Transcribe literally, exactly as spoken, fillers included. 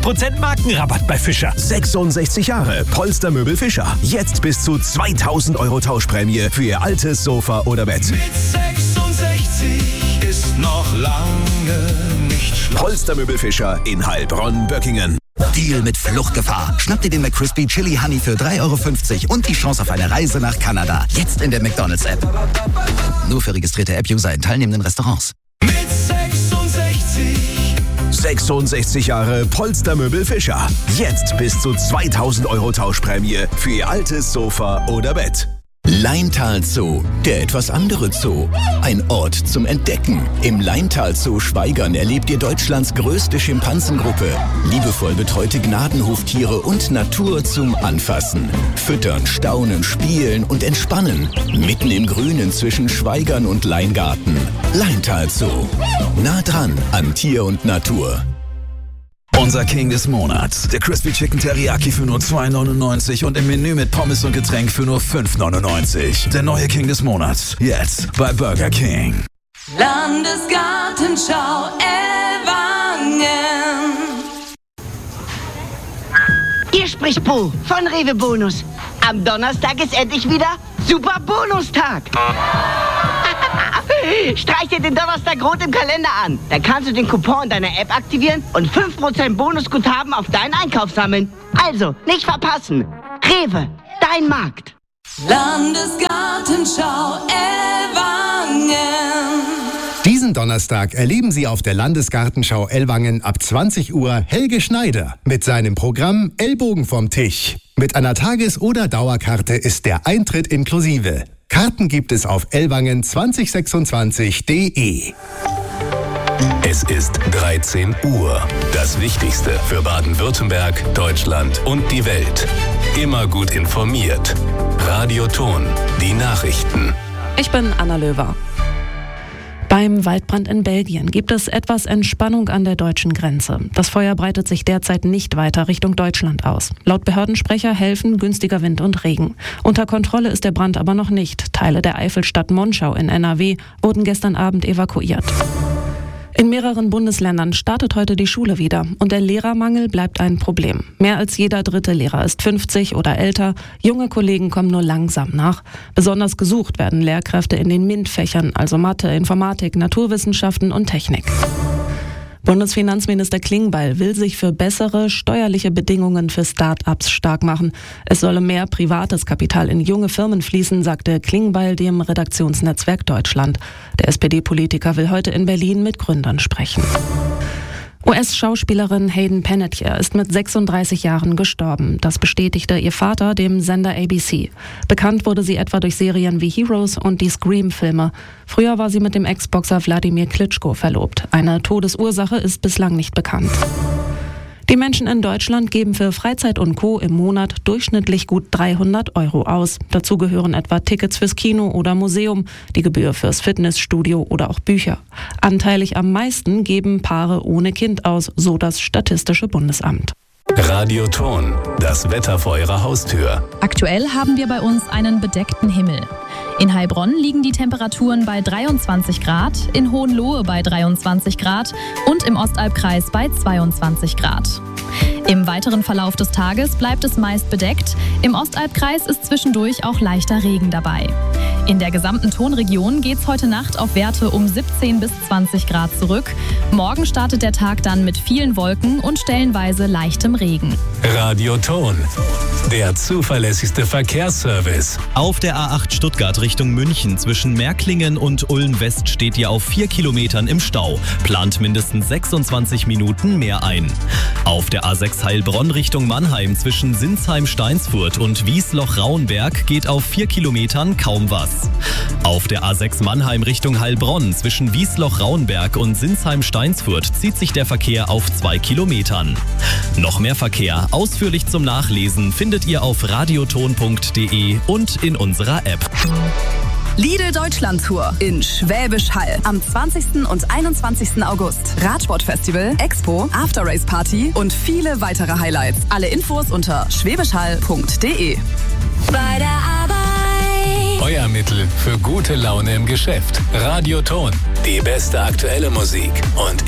Prozent Markenrabatt bei Fischer. sechsundsechzig Jahre Polstermöbel Fischer. Jetzt bis zu zweitausend Euro Tauschprämie für Ihr altes Sofa oder Bett. Mit sechsundsechzig ist noch lange nicht Schluss. Polstermöbel Fischer in Heilbronn-Böckingen. Deal mit Fluchtgefahr. Schnapp dir den McCrispy Chili Honey für drei Euro fünfzig und die Chance auf eine Reise nach Kanada. Jetzt in der McDonald's-App. Nur für registrierte App-User in teilnehmenden Restaurants. Mit sechsundsechzig. sechsundsechzig Jahre Polstermöbel Fischer. Jetzt bis zu zweitausend Euro Tauschprämie für Ihr altes Sofa oder Bett. Leintal Zoo, der etwas andere Zoo. Ein Ort zum Entdecken. Im Leintal Zoo Schwaigern erlebt ihr Deutschlands größte Schimpansengruppe. Liebevoll betreute Gnadenhoftiere und Natur zum Anfassen. Füttern, staunen, spielen und entspannen. Mitten im Grünen zwischen Schwaigern und Leingarten. Leintal Zoo. Nah dran an Tier und Natur. Unser King des Monats. Der Crispy Chicken Teriyaki für nur zwei neunundneunzig und im Menü mit Pommes und Getränk für nur fünf neunundneunzig. Der neue King des Monats. Jetzt bei Burger King. Landesgartenschau Ellwangen. Hier spricht Po von Rewe Bonus. Am Donnerstag ist endlich wieder Super Bonustag. Streich dir den Donnerstag rot im Kalender an. Dann kannst du den Coupon in deiner App aktivieren und fünf Prozent Bonusguthaben auf deinen Einkauf sammeln. Also, nicht verpassen. Rewe, dein Markt. Landesgartenschau Ellwangen. Diesen Donnerstag erleben Sie auf der Landesgartenschau Ellwangen ab zwanzig Uhr Helge Schneider mit seinem Programm Ellbogen vom Tisch. Mit einer Tages- oder Dauerkarte ist der Eintritt inklusive. Karten gibt es auf ellwangen zwanzig sechsundzwanzig punkt de. Es ist dreizehn Uhr. Das Wichtigste für Baden-Württemberg, Deutschland und die Welt. Immer gut informiert. Radio Ton, die Nachrichten. Ich bin Anna Löwer. Beim Waldbrand in Belgien gibt es etwas Entspannung an der deutschen Grenze. Das Feuer breitet sich derzeit nicht weiter Richtung Deutschland aus. Laut Behördensprecher helfen günstiger Wind und Regen. Unter Kontrolle ist der Brand aber noch nicht. Teile der Eifelstadt Monschau in N R W wurden gestern Abend evakuiert. In mehreren Bundesländern startet heute die Schule wieder und der Lehrermangel bleibt ein Problem. Mehr als jeder dritte Lehrer ist fünfzig oder älter. Junge Kollegen kommen nur langsam nach. Besonders gesucht werden Lehrkräfte in den MINT-Fächern, also Mathe, Informatik, Naturwissenschaften und Technik. Bundesfinanzminister Klingbeil will sich für bessere steuerliche Bedingungen für Start-ups stark machen. Es solle mehr privates Kapital in junge Firmen fließen, sagte Klingbeil dem Redaktionsnetzwerk Deutschland. Der S P D-Politiker will heute in Berlin mit Gründern sprechen. U S-Schauspielerin Hayden Panettiere ist mit sechsunddreißig Jahren gestorben. Das bestätigte ihr Vater dem Sender A B C. Bekannt wurde sie etwa durch Serien wie Heroes und die Scream-Filme. Früher war sie mit dem Ex-Boxer Wladimir Klitschko verlobt. Eine Todesursache ist bislang nicht bekannt. Die Menschen in Deutschland geben für Freizeit und Co. im Monat durchschnittlich gut dreihundert Euro aus. Dazu gehören etwa Tickets fürs Kino oder Museum, die Gebühr fürs Fitnessstudio oder auch Bücher. Anteilig am meisten geben Paare ohne Kind aus, so das Statistische Bundesamt. Radio Ton, das Wetter vor Ihrer Haustür. Aktuell haben wir bei uns einen bedeckten Himmel. In Heilbronn liegen die Temperaturen bei dreiundzwanzig Grad, in Hohenlohe bei dreiundzwanzig Grad und im Ostalbkreis bei zweiundzwanzig Grad. Im weiteren Verlauf des Tages bleibt es meist bedeckt. Im Ostalbkreis ist zwischendurch auch leichter Regen dabei. In der gesamten Tonregion geht es heute Nacht auf Werte um siebzehn bis zwanzig Grad zurück. Morgen startet der Tag dann mit vielen Wolken und stellenweise leichtem Regen. Radio Ton, der zuverlässigste Verkehrsservice. Auf der A acht Stuttgart Richtung München zwischen Märklingen und Ulm-West steht ihr auf vier Kilometern im Stau. Plant mindestens sechsundzwanzig Minuten mehr ein. Auf der A sechs Heilbronn Richtung Mannheim zwischen Sinsheim-Steinsfurt und Wiesloch-Rauenberg geht auf vier Kilometern kaum was. Auf der A sechs Mannheim Richtung Heilbronn zwischen Wiesloch-Rauenberg und Sinsheim-Steinsfurt zieht sich der Verkehr auf zwei Kilometern. Noch mehr Verkehr ausführlich zum Nachlesen findet ihr auf radioton punkt de und in unserer App. Lidl Deutschland Tour in Schwäbisch Hall am zwanzigsten und einundzwanzigsten August. Radsportfestival, Expo, After-Race Party und viele weitere Highlights. Alle Infos unter schwäbischhall punkt de. Bei der Arbeit. Euer Mittel für gute Laune im Geschäft. Radio Ton, die beste aktuelle Musik und